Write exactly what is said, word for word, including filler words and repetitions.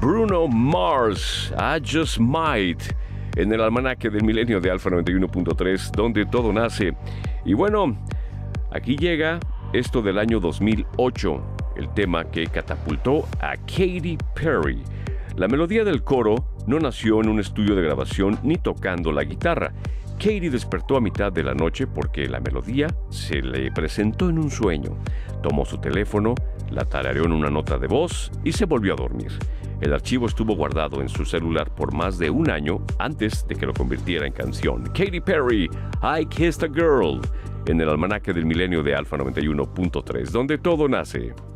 Bruno Mars, I Just Might, en el almanaque del milenio de Alfa noventa y uno punto tres, donde todo nace. Y bueno, aquí llega esto del año dos mil ocho, el tema que catapultó a Katy Perry. La melodía del coro no nació en un estudio de grabación ni tocando la guitarra. Katy despertó a mitad de la noche porque la melodía se le presentó en un sueño. Tomó su teléfono, la tarareó en una nota de voz y se volvió a dormir. El archivo estuvo guardado en su celular por más de un año antes de que lo convirtiera en canción. Katy Perry, I Kissed a Girl, en el almanaque del milenio de Alfa noventa y uno punto tres, donde todo nace.